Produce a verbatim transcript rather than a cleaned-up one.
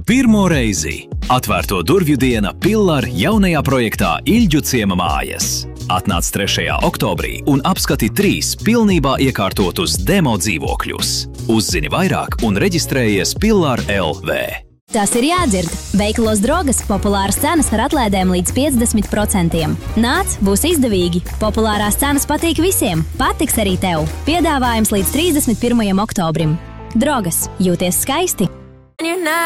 Pirmo reizi atvērto durvju diena Pillar jaunajā projektā Ilģu ciema mājas. Atnāc trešajā oktobrī un apskati trīs pilnībā iekārtotus demo dzīvokļus. Uzzini vairāk un reģistrējies Pillar L V. Tas ir jādzird. Veikalos Drogas populāras cenas ar atlaidēm līdz piecdesmit procentiem. Nāc, būs izdevīgi. Populārās cenas patīk visiem. Patiks arī tev. Piedāvājums līdz trīsdesmit pirmajam oktobrim. Drogas. Jūties skaisti?